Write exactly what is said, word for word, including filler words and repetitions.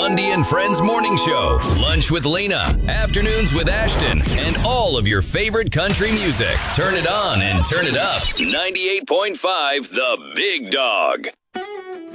Lundy and Friends Morning Show, Lunch with Lena, Afternoons with Ashton, and all of your favorite country music. Turn it on and turn it up. ninety-eight point five The Big Dog.